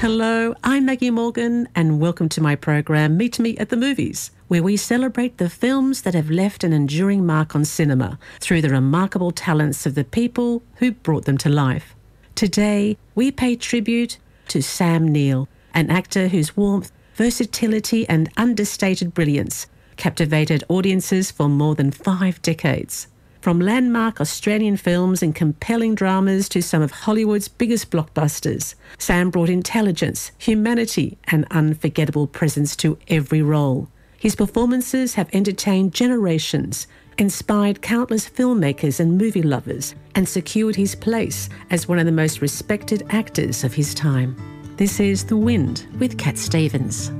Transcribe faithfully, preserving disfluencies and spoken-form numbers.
Hello, I'm Maggie Morgan and welcome to my program Meet Me at the Movies, where we celebrate the films that have left an enduring mark on cinema through the remarkable talents of the people who brought them to life. Today, we pay tribute to Sam Neill, an actor whose warmth, versatility and understated brilliance captivated audiences for more than five decades. From landmark Australian films and compelling dramas to some of Hollywood's biggest blockbusters, Sam brought intelligence, humanity and unforgettable presence to every role. His performances have entertained generations, inspired countless filmmakers and movie lovers, and secured his place as one of the most respected actors of his time. This is The Wind with Cat Stevens.